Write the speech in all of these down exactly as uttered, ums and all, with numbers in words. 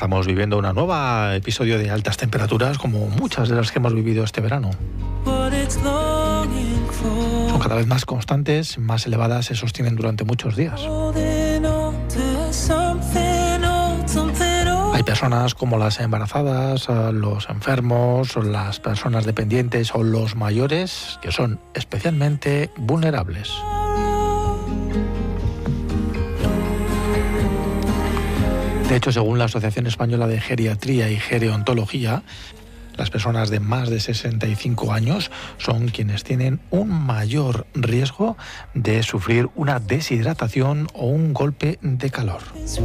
Estamos viviendo un nuevo episodio de altas temperaturas, como muchas de las que hemos vivido este verano. Son cada vez más constantes, más elevadas, se sostienen durante muchos días. Hay personas como las embarazadas, los enfermos, las personas dependientes o los mayores que son especialmente vulnerables. De hecho, según la Asociación Española de Geriatría y Gerontología, las personas de más de sesenta y cinco años son quienes tienen un mayor riesgo de sufrir una deshidratación o un golpe de calor.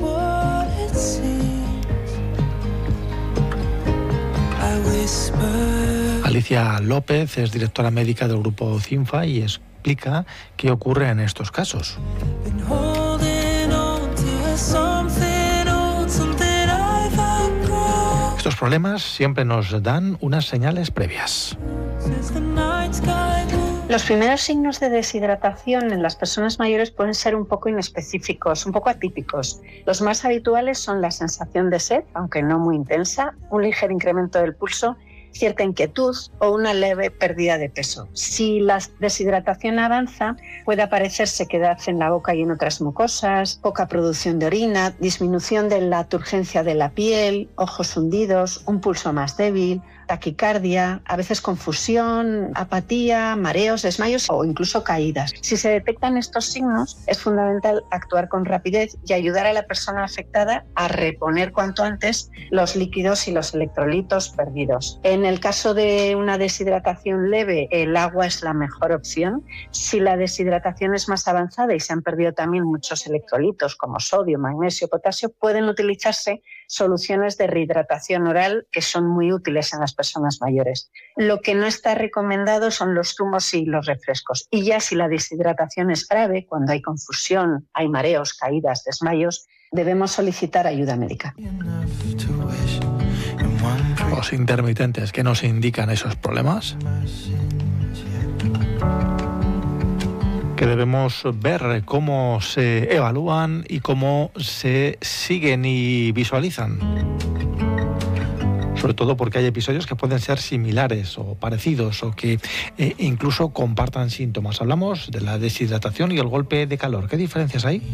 Alicia López es directora médica del grupo CINFA y explica qué ocurre en estos casos. Estos problemas siempre nos dan unas señales previas. Los primeros signos de deshidratación en las personas mayores pueden ser un poco inespecíficos, un poco atípicos. Los más habituales son la sensación de sed, aunque no muy intensa, un ligero incremento del pulso, cierta inquietud o una leve pérdida de peso. Si la deshidratación avanza, puede aparecer sequedad en la boca y en otras mucosas, poca producción de orina, disminución de la turgencia de la piel, ojos hundidos, un pulso más débil, taquicardia, a veces confusión, apatía, mareos, desmayos o incluso caídas. Si se detectan estos signos, es fundamental actuar con rapidez y ayudar a la persona afectada a reponer cuanto antes los líquidos y los electrolitos perdidos. En el caso de una deshidratación leve, el agua es la mejor opción. Si la deshidratación es más avanzada y se han perdido también muchos electrolitos como sodio, magnesio, potasio, pueden utilizarse soluciones de rehidratación oral que son muy útiles en las personas mayores. Lo que no está recomendado son los zumos y los refrescos. Y ya si la deshidratación es grave, cuando hay confusión, hay mareos, caídas, desmayos, debemos solicitar ayuda médica. Los intermitentes, ¿qué nos indican esos problemas? Que debemos ver cómo se evalúan y cómo se siguen y visualizan. Sobre todo porque hay episodios que pueden ser similares o parecidos o que eh, incluso compartan síntomas. Hablamos de la deshidratación y el golpe de calor. ¿Qué diferencias hay?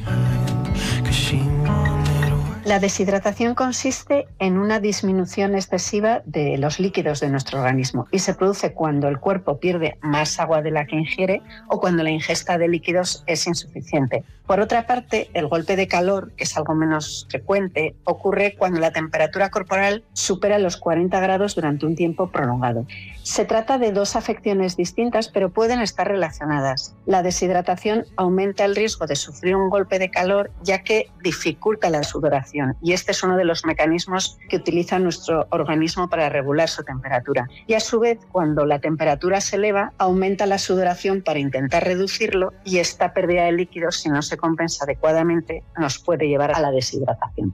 La deshidratación consiste en una disminución excesiva de los líquidos de nuestro organismo y se produce cuando el cuerpo pierde más agua de la que ingiere o cuando la ingesta de líquidos es insuficiente. Por otra parte, el golpe de calor, que es algo menos frecuente, ocurre cuando la temperatura corporal supera los cuarenta grados durante un tiempo prolongado. Se trata de dos afecciones distintas, pero pueden estar relacionadas. La deshidratación aumenta el riesgo de sufrir un golpe de calor, ya que dificulta la sudoración, y este es uno de los mecanismos que utiliza nuestro organismo para regular su temperatura. Y a su vez, cuando la temperatura se eleva, aumenta la sudoración para intentar reducirlo, y esta pérdida de líquidos, si no se compensa adecuadamente, nos puede llevar a la deshidratación.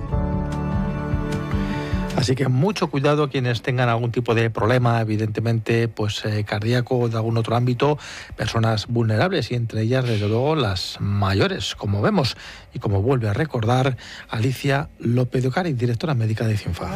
Así que mucho cuidado quienes tengan algún tipo de problema, evidentemente, pues eh, cardíaco o de algún otro ámbito, personas vulnerables y entre ellas, desde luego, las mayores, como vemos y como vuelve a recordar Alicia López de Ocariz, directora médica de CINFA.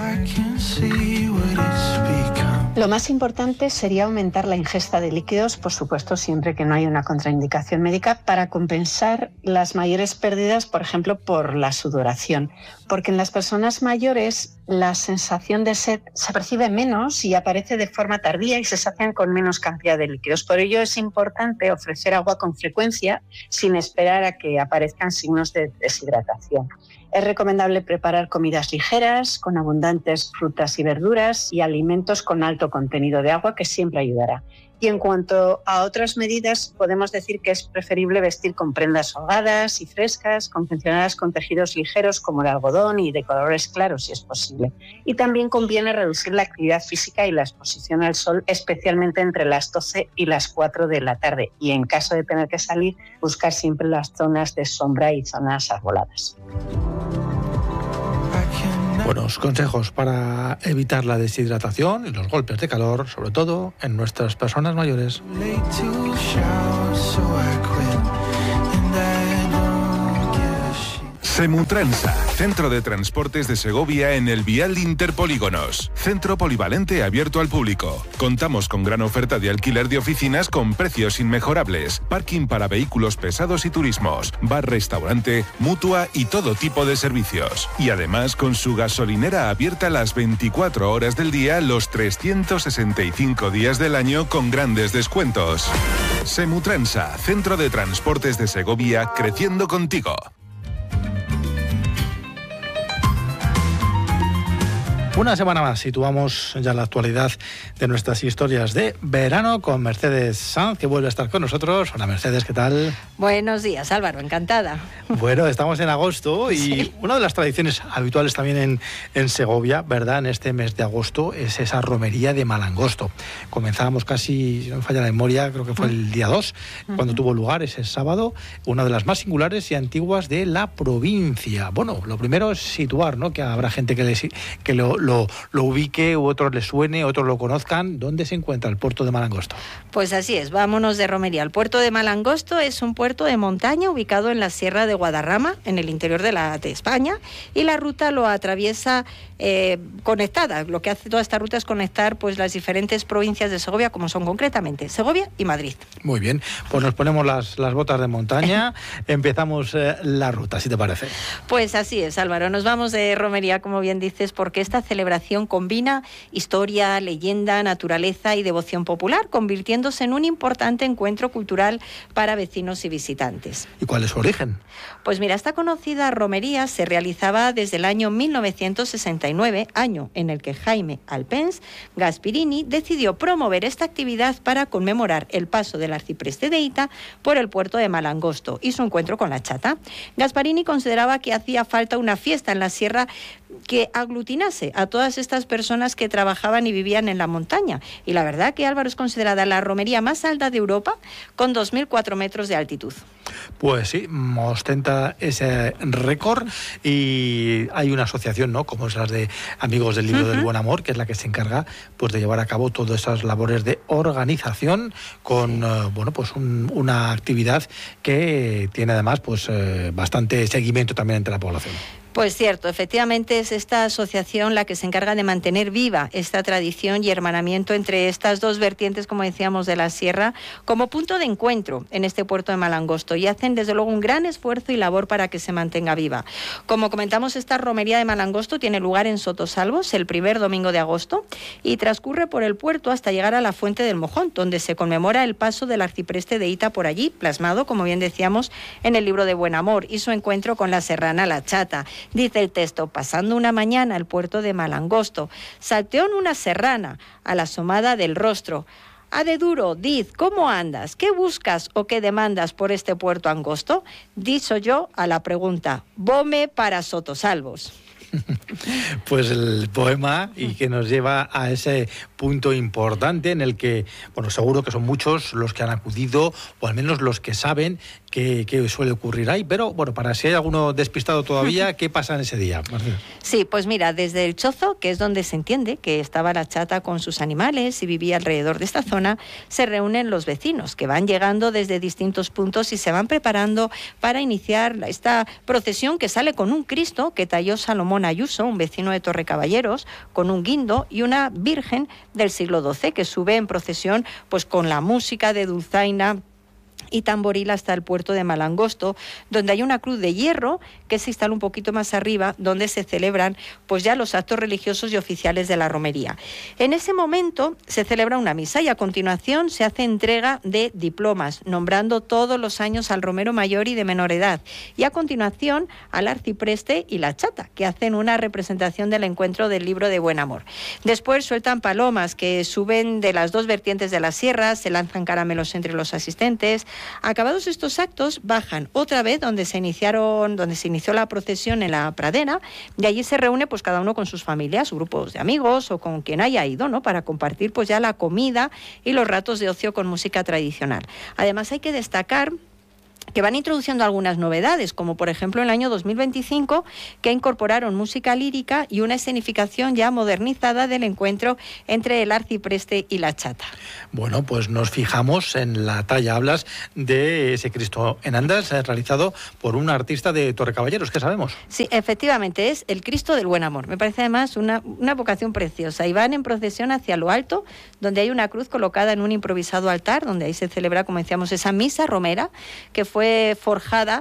Lo más importante sería aumentar la ingesta de líquidos, por supuesto, siempre que no haya una contraindicación médica, para compensar las mayores pérdidas, por ejemplo, por la sudoración. Porque en las personas mayores la sensación de sed se percibe menos y aparece de forma tardía y se sacian con menos cantidad de líquidos. Por ello es importante ofrecer agua con frecuencia sin esperar a que aparezcan signos de deshidratación. Es recomendable preparar comidas ligeras, con abundantes frutas y verduras y alimentos con alto contenido de agua, que siempre ayudará. Y en cuanto a otras medidas, podemos decir que es preferible vestir con prendas holgadas y frescas, confeccionadas con tejidos ligeros como el algodón y de colores claros, si es posible. Y también conviene reducir la actividad física y la exposición al sol, especialmente entre las doce y las cuatro de la tarde. Y en caso de tener que salir, buscar siempre las zonas de sombra y zonas arboladas. Buenos consejos para evitar la deshidratación y los golpes de calor, sobre todo en nuestras personas mayores. Semutransa, centro de transportes de Segovia en el Vial Interpolígonos. Centro polivalente abierto al público. Contamos con gran oferta de alquiler de oficinas con precios inmejorables. Parking para vehículos pesados y turismos. Bar, restaurante, mutua y todo tipo de servicios. Y además con su gasolinera abierta las veinticuatro horas del día, los trescientos sesenta y cinco días del año con grandes descuentos. Semutransa, centro de transportes de Segovia, creciendo contigo. Una semana más situamos ya la actualidad de nuestras historias de verano con Mercedes Sanz, que vuelve a estar con nosotros. Hola Mercedes, ¿qué tal? Buenos días, Álvaro, encantada. Bueno, estamos en agosto y sí. Una de las tradiciones habituales también en, en Segovia, ¿verdad? En este mes de agosto es esa romería de Malangosto. Comenzábamos casi, si no me falla la memoria, creo que fue el día dos, uh-huh. cuando tuvo lugar ese sábado, una de las más singulares y antiguas de la provincia. Bueno, lo primero es situar, ¿no? Que habrá gente que, le, que lo, lo, lo ubique, u otros le suene, otros lo conozcan. ¿Dónde se encuentra el puerto de Malangosto? Pues así es, vámonos de romería. El puerto de Malangosto es un puerto de montaña ubicado en la Sierra de Guadarrama, en el interior de, la, de España, y la ruta lo atraviesa eh, conectada. Lo que hace toda esta ruta es conectar pues las diferentes provincias de Segovia, como son concretamente Segovia y Madrid. Muy bien, pues nos ponemos las, las botas de montaña, empezamos eh, la ruta, si te parece. Pues así es, Álvaro, nos vamos de romería, como bien dices, porque esta celebración combina historia, leyenda, naturaleza y devoción popular, convirtiéndose en un importante encuentro cultural para vecinos y visitantes. ¿Y cuál es su origen? Pues mira, esta conocida romería se realizaba desde el año mil novecientos sesenta y nueve, año en el que Jaime Alpens Gasparini decidió promover esta actividad para conmemorar el paso del arcipreste de Hita por el puerto de Malangosto y su encuentro con la chata. Gasparini consideraba que hacía falta una fiesta en la sierra que aglutinase a todas estas personas que trabajaban y vivían en la montaña. Y la verdad que, Álvaro, es considerada la romería más alta de Europa, con dos mil cuatro metros de altitud. Pues sí, ostenta ese récord y hay una asociación, ¿no?, como es la de Amigos del Libro uh-huh. del Buen Amor, que es la que se encarga pues de llevar a cabo todas esas labores de organización con uh, bueno pues un, una actividad que tiene además pues uh, bastante seguimiento también entre la población. Pues cierto, efectivamente es esta asociación la que se encarga de mantener viva esta tradición y hermanamiento entre estas dos vertientes, como decíamos, de la sierra, como punto de encuentro en este puerto de Malangosto, y hacen desde luego un gran esfuerzo y labor para que se mantenga viva. Como comentamos, esta romería de Malangosto tiene lugar en Sotosalvos el primer domingo de agosto y transcurre por el puerto hasta llegar a la Fuente del Mojón, donde se conmemora el paso del arcipreste de Hita por allí, plasmado, como bien decíamos, en el libro de Buen Amor, y su encuentro con la serrana La Chata. Dice el texto: pasando una mañana al puerto de Malangosto, salteó en una serrana a la asomada del rostro. A de duro, diz, ¿cómo andas? ¿Qué buscas o qué demandas por este puerto angosto? Dicho yo a la pregunta, vome para Sotosalvos. Pues el poema, y que nos lleva a ese punto importante en el que, bueno, seguro que son muchos los que han acudido, o al menos los que saben qué, qué suele ocurrir ahí, pero bueno, para si hay alguno despistado todavía, ¿qué pasa en ese día, Martín? Sí, pues mira, desde el Chozo, que es donde se entiende que estaba la chata con sus animales y vivía alrededor de esta zona, se reúnen los vecinos que van llegando desde distintos puntos y se van preparando para iniciar esta procesión que sale con un Cristo que talló Salomón Ayuso, un vecino de Torrecaballeros, con un guindo, y una Virgen del siglo doce que sube en procesión pues con la música de dulzaina y tamboril hasta el puerto de Malangosto, donde hay una cruz de hierro que se instala un poquito más arriba, donde se celebran pues ya los actos religiosos y oficiales de la romería. En ese momento se celebra una misa y a continuación se hace entrega de diplomas, nombrando todos los años al romero mayor y de menor edad, y a continuación al arcipreste y la chata, que hacen una representación del encuentro del libro de Buen Amor. Después sueltan palomas que suben de las dos vertientes de la sierra, se lanzan caramelos entre los asistentes. Acabados estos actos, bajan otra vez donde se iniciaron, donde se inició la procesión en la pradera, y allí se reúne pues cada uno con sus familias, grupos de amigos o con quien haya ido, ¿no?, para compartir pues ya la comida y los ratos de ocio con música tradicional. Además hay que destacar que van introduciendo algunas novedades, como por ejemplo en el año dos mil veinticinco, que incorporaron música lírica y una escenificación ya modernizada del encuentro entre el arcipreste y la chata. Bueno, pues nos fijamos en la talla. Hablas de ese Cristo en Andas, eh, realizado por un artista de Torrecaballeros, ¿qué sabemos? Sí, efectivamente, es el Cristo del Buen Amor. Me parece además una, una vocación preciosa. Y van en procesión hacia lo alto, donde hay una cruz colocada en un improvisado altar, donde ahí se celebra, como decíamos, esa misa romera, que fue fue forjada